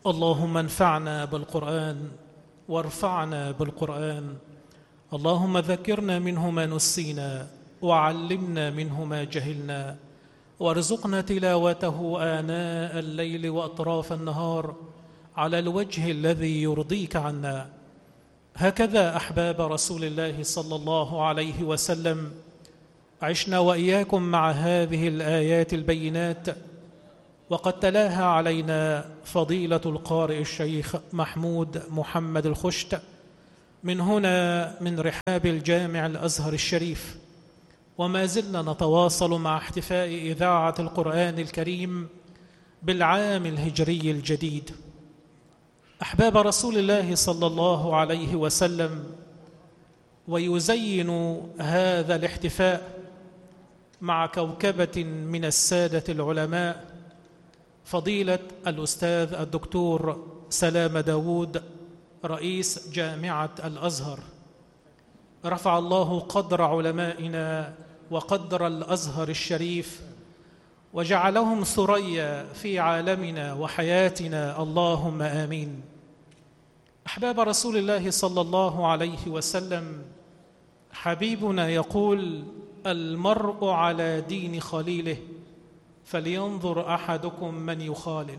اللهم انفعنا بالقرآن وارفعنا بالقرآن. اللهم ذكرنا منه ما نسينا وعلمنا منه ما جهلنا، وارزقنا تلاوته آناء الليل وأطراف النهار على الوجه الذي يرضيك عنا. هكذا أحباب رسول الله صلى الله عليه وسلم عشنا وإياكم مع هذه الآيات البينات، وقد تلاها علينا فضيلة القارئ الشيخ محمود محمد الخشت من هنا من رحاب الجامع الأزهر الشريف، وما زلنا نتواصل مع احتفاء إذاعة القرآن الكريم بالعام الهجري الجديد. أحباب رسول الله صلى الله عليه وسلم، ويزين هذا الاحتفاء مع كوكبة من السادة العلماء فضيلة الأستاذ الدكتور سلام داود رئيس جامعة الأزهر. رفع الله قدر علمائنا وقدر الأزهر الشريف وجعلهم ثريا في عالمنا وحياتنا، اللهم آمين. أحباب رسول الله صلى الله عليه وسلم، حبيبنا يقول: المرء على دين خليله فلينظر أحدكم من يخالل.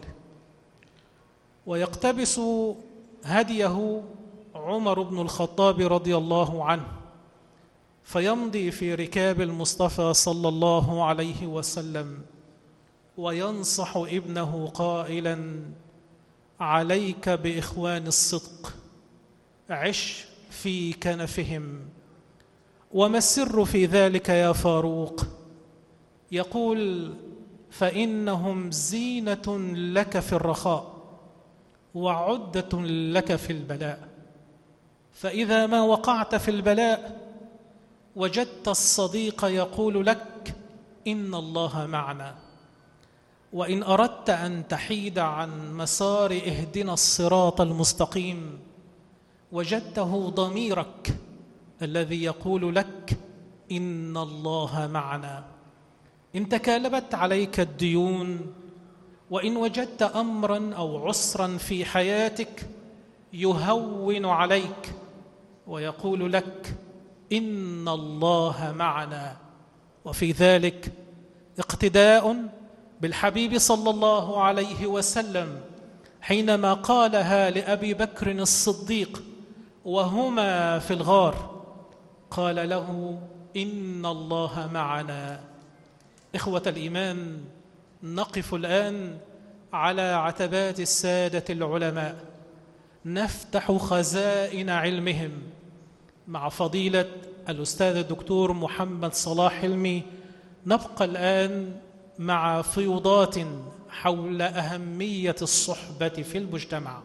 ويقتبس هديه عمر بن الخطاب رضي الله عنه، فيمضي في ركاب المصطفى صلى الله عليه وسلم وينصح ابنه قائلا: عليك بإخوان الصدق، عش في كنفهم. وما السر في ذلك يا فاروق؟ يقول: فإنهم زينة لك في الرخاء وعدة لك في البلاء، فإذا ما وقعت في البلاء وجدت الصديق يقول لك: إن الله معنا. وإن أردت أن تحيد عن مسار اهدنا الصراط المستقيم وجدته ضميرك الذي يقول لك: إن الله معنا. إن تكالبت عليك الديون، وإن وجدت أمرا أو عسرا في حياتك، يهون عليك ويقول لك: إن الله معنا. وفي ذلك اقتداء بالحبيب صلى الله عليه وسلم حينما قالها لأبي بكر الصديق وهما في الغار، قال له: إن الله معنا. إخوة الإيمان، نقف الآن على عتبات السادة العلماء، نفتح خزائن علمهم مع فضيلة الأستاذ الدكتور محمد صلاح حلمي. نبقى الآن مع فيوضات حول أهمية الصحبة في المجتمع.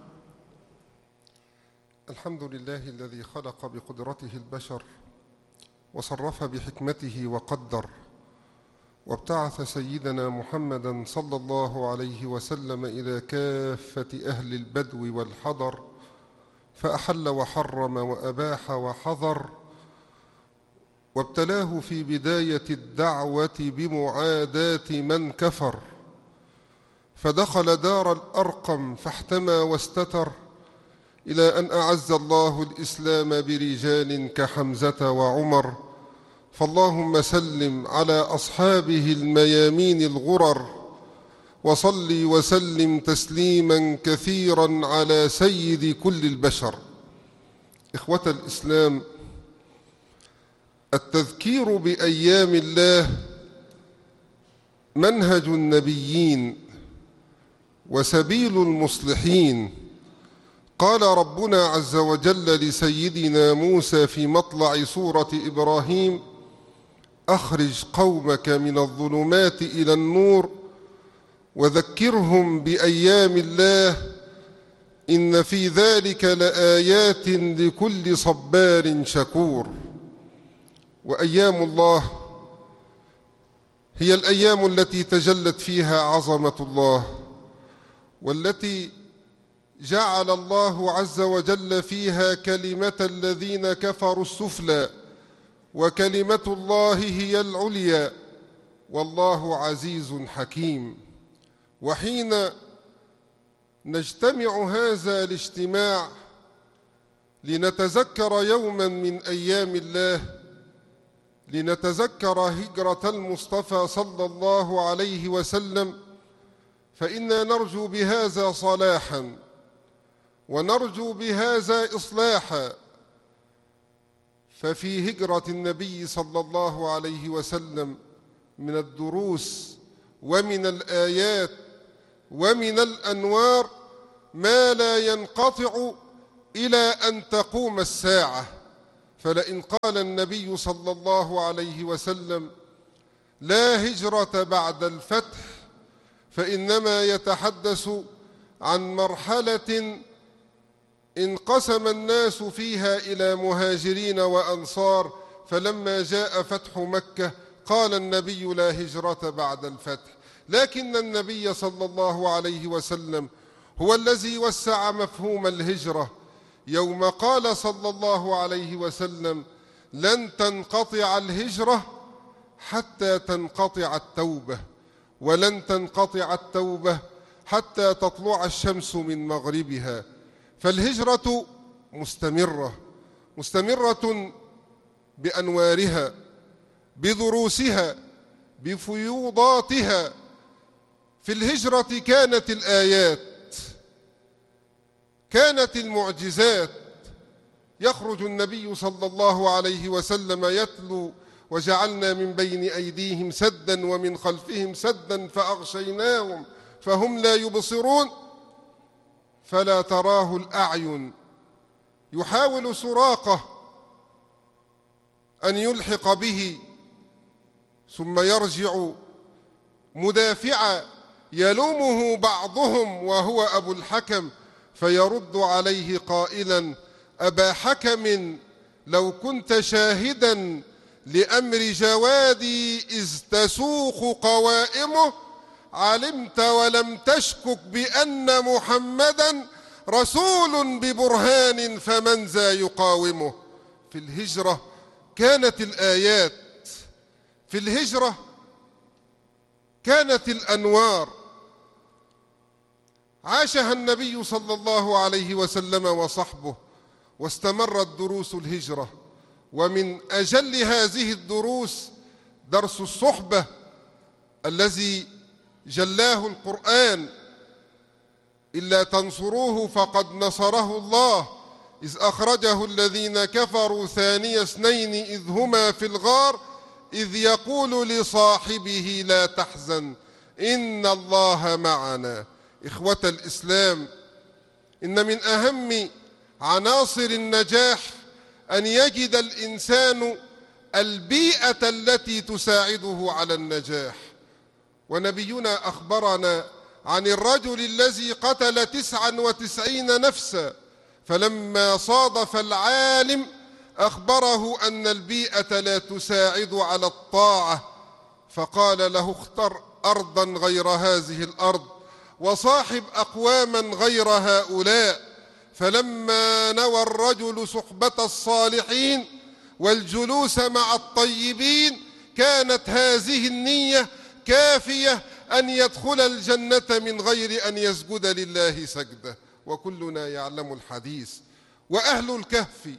الحمد لله الذي خلق بقدرته البشر وصرف بحكمته وقدر، وابتعث سيدنا محمدًا صلى الله عليه وسلم إلى كافة أهل البدو والحضر، فأحل وحرم وأباح وحظر، وابتلاه في بداية الدعوة بمعاداة من كفر، فدخل دار الأرقم فاحتمى واستتر، إلى أن أعز الله الإسلام برجال كحمزة وعمر. فاللهم سلم على أصحابه الميامين الغرر، وصل وسلم تسليما كثيرا على سيد كل البشر. إخوة الإسلام، التذكير بأيام الله منهج النبيين وسبيل المصلحين. قال ربنا عز وجل لسيدنا موسى في مطلع سورة إبراهيم: أخرج قومك من الظلمات إلى النور وذكرهم بأيام الله إن في ذلك لآيات لكل صبار شكور. وأيام الله هي الأيام التي تجلت فيها عظمة الله، والتي جعل الله عز وجل فيها كلمة الذين كفروا السفلى، وكلمة الله هي العليا، والله عزيز حكيم. وحين نجتمع هذا الاجتماع لنتذكر يوما من أيام الله، لنتذكر هجرة المصطفى صلى الله عليه وسلم، فإنا نرجو بهذا صلاحا ونرجو بهذا إصلاحا. ففي هجرة النبي صلى الله عليه وسلم من الدروس ومن الآيات ومن الأنوار ما لا ينقطع إلى أن تقوم الساعة. فلئن قال النبي صلى الله عليه وسلم لا هجرة بعد الفتح، فإنما يتحدث عن مرحلة انقسم الناس فيها إلى مهاجرين وأنصار، فلما جاء فتح مكة قال النبي لا هجرة بعد الفتح. لكن النبي صلى الله عليه وسلم هو الذي وسع مفهوم الهجرة يوم قال صلى الله عليه وسلم لن تنقطع الهجرة حتى تنقطع التوبة، ولن تنقطع التوبة حتى تطلع الشمس من مغربها. فالهجرة مستمرة بأنوارها، بدروسها، بفيوضاتها. في الهجرة كانت الآيات، كانت المعجزات. يخرج النبي صلى الله عليه وسلم يتلو وجعلنا من بين أيديهم سدا ومن خلفهم سدا فأغشيناهم فهم لا يبصرون فلا تراه الأعين. يحاول سراقة أن يلحق به ثم يرجع مدافعا، يلومه بعضهم وهو أبو الحكم فيرد عليه قائلا أبا حكم لو كنت شاهدا لأمر جوادي إذ تسوق قوائمه علمت ولم تشكك بأن محمدا رسول ببرهان فمن ذا يقاومه. في الهجرة كانت الآيات، في الهجرة كانت الأنوار. عاشها النبي صلى الله عليه وسلم وصحبه، واستمرت دروس الهجرة. ومن أجل هذه الدروس درس الصحبة الذي جلاه القرآن إلا تنصروه فقد نصره الله إذ أخرجه الذين كفروا ثاني اثنين إذ هما في الغار إذ يقول لصاحبه لا تحزن إن الله معنا. إخوة الإسلام، إن من أهم عناصر النجاح أن يجد الإنسان البيئة التي تساعده على النجاح. ونبينا أخبرنا عن الرجل الذي قتل 99 نفسا، فلما صادف العالم أخبره أن البيئة لا تساعد على الطاعة، فقال له اختر أرضا غير هذه الأرض وصاحب أقواما غير هؤلاء. فلما نوى الرجل صحبة الصالحين والجلوس مع الطيبين كانت هذه النية كافية أن يدخل الجنة من غير أن يسجد لله سجدة. وكلنا يعلم الحديث. وأهل الكهف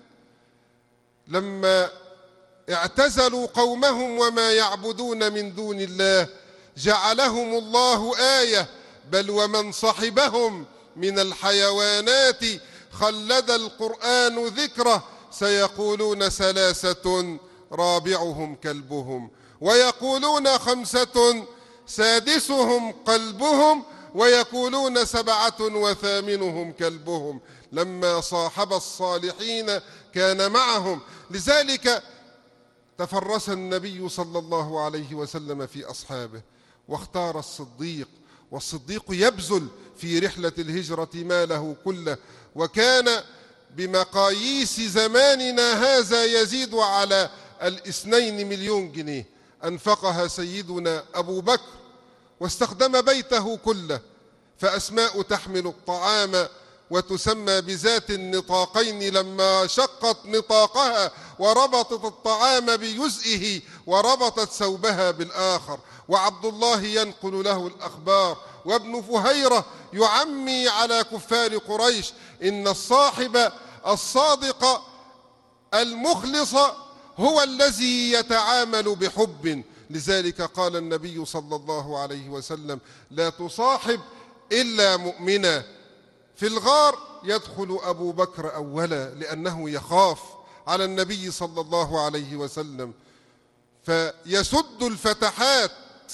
لما اعتزلوا قومهم وما يعبدون من دون الله جعلهم الله آية، بل ومن صحبهم من الحيوانات خلد القرآن ذكره سيقولون 3 رابعهم كلبهم ويقولون 5 سادسهم قلبهم ويقولون 7 وثامنهم كلبهم. لما صاحب الصالحين كان معهم. لذلك تفرس النبي صلى الله عليه وسلم في أصحابه واختار الصديق، والصديق يبذل في رحلة الهجرة ماله كله، وكان بمقاييس زماننا هذا يزيد على 2 مليون جنيه أنفقها سيدنا أبو بكر، واستخدم بيته كله. فأسماء تحمل الطعام وتسمى بذات النطاقين لما شقت نطاقها وربطت الطعام بجزئه وربطت ثوبها بالآخر، وعبد الله ينقل له الأخبار، وابن فهيرة يعمي على كفار قريش إن الصاحب الصادق المخلص هو الذي يتعامل بحب. لذلك قال النبي صلى الله عليه وسلم: لا تصاحب إلا مؤمنا. في الغار يدخل أبو بكر أولا لأنه يخاف على النبي صلى الله عليه وسلم، فيسد الفتحات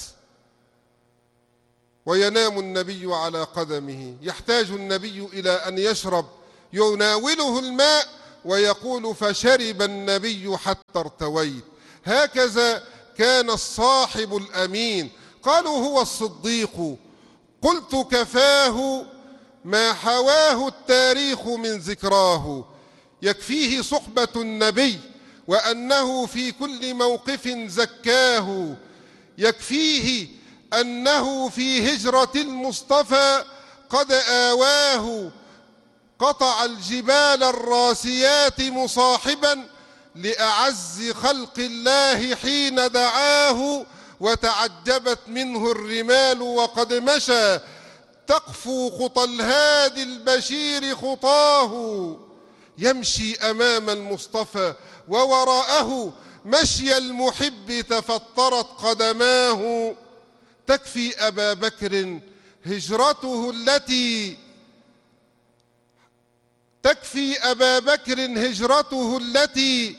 وينام النبي على قدمه. يحتاج النبي إلى أن يشرب، يناوله الماء ويقول: فشرب النبي حتى ارتويت. هكذا كان الصاحب الأمين. قالوا: هو الصديق. قلت: كفاه ما حواه التاريخ من ذكراه. يكفيه صحبة النبي وأنه في كل موقف زكاه. يكفيه أنه في هجرة المصطفى قد آواه. قطع الجبال الراسيات مصاحبا لأعز خلق الله حين دعاه. وتعجبت منه الرمال وقد مشى، تقفو خطى الهادي البشير خطاه. يمشي أمام المصطفى ووراءه مشي المحب تفطرت قدماه. تكفي أبا بكر هجرته التي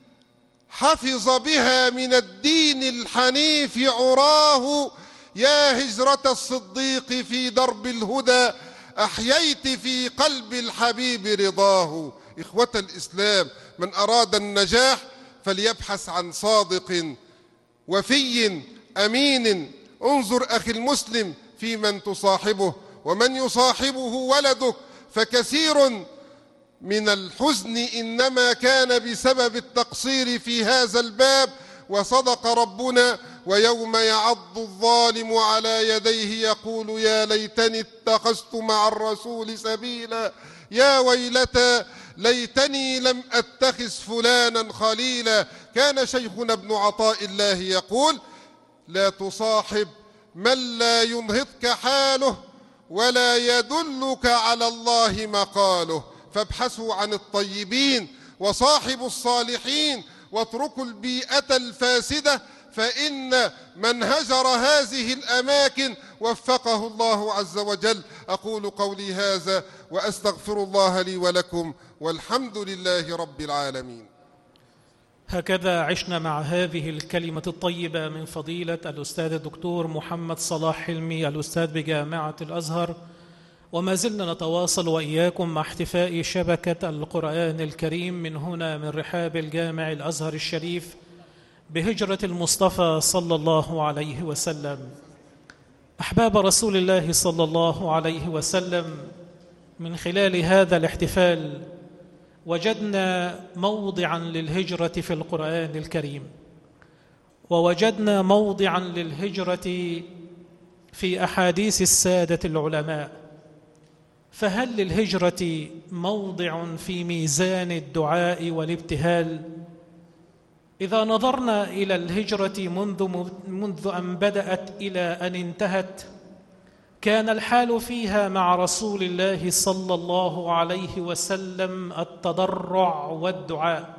حفظ بها من الدين الحنيف عراه. يا هجرة الصديق في درب الهدى أحييت في قلب الحبيب رضاه. إخوة الإسلام، من أراد النجاح فليبحث عن صادق وفي أمين. انظر أخي المسلم في من تصاحبه ومن يصاحبه ولدك، فكثير من الحزن إنما كان بسبب التقصير في هذا الباب. وصدق ربنا: ويوم يعض الظالم على يديه يقول يا ليتني اتخذت مع الرسول سبيلا. يا ويلتى ليتني لم أتخذ فلانا خليلا. كان شيخنا ابن عطاء الله يقول: لا تصاحب من لا ينهضك حاله ولا يدلك على الله مقاله. فابحثوا عن الطيبين وصاحبوا الصالحين واتركوا البيئة الفاسدة، فإن من هجر هذه الأماكن وفقه الله عز وجل. أقول قولي هذا وأستغفر الله لي ولكم، والحمد لله رب العالمين. هكذا عشنا مع هذه الكلمة الطيبة من فضيلة الأستاذ الدكتور محمد صلاح حلمي، الأستاذ بجامعة الأزهر. وما زلنا نتواصل وإياكم مع احتفاء شبكة القرآن الكريم من هنا من رحاب الجامع الأزهر الشريف بهجرة المصطفى صلى الله عليه وسلم. أحباب رسول الله صلى الله عليه وسلم، من خلال هذا الاحتفال وجدنا موضعا للهجرة في القرآن الكريم، ووجدنا موضعا للهجرة في أحاديث السادة العلماء. فهل للهجرة موضع في ميزان الدعاء والابتهال؟ إذا نظرنا إلى الهجرة منذ أن بدأت إلى أن انتهت، كان الحال فيها مع رسول الله صلى الله عليه وسلم التضرع والدعاء.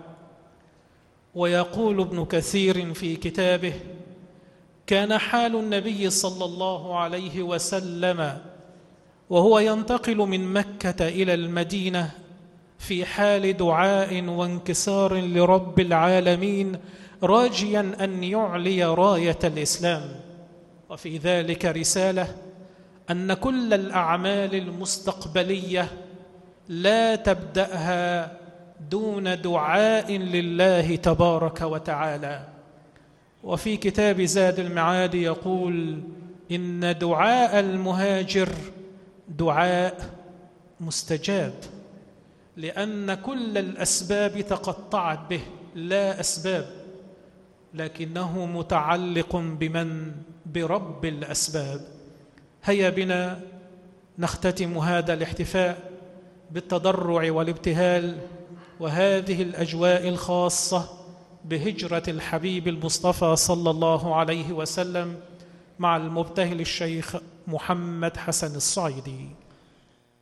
ويقول ابن كثير في كتابه: كان حال النبي صلى الله عليه وسلم وهو ينتقل من مكة إلى المدينة في حال دعاء وانكسار لرب العالمين، راجيا أن يعلي راية الإسلام. وفي ذلك رسالة أن كل الأعمال المستقبلية لا تبدأها دون دعاء لله تبارك وتعالى. وفي كتاب زاد المعاد يقول: إن دعاء المهاجر دعاء مستجاب، لأن كل الأسباب تقطعت به، لا أسباب، لكنه متعلق بمن؟ برب الأسباب. هيا بنا نختتم هذا الاحتفاء بالتضرع والابتهال وهذه الأجواء الخاصة بهجرة الحبيب المصطفى صلى الله عليه وسلم مع المبتهل الشيخ محمد حسن الصعيدي.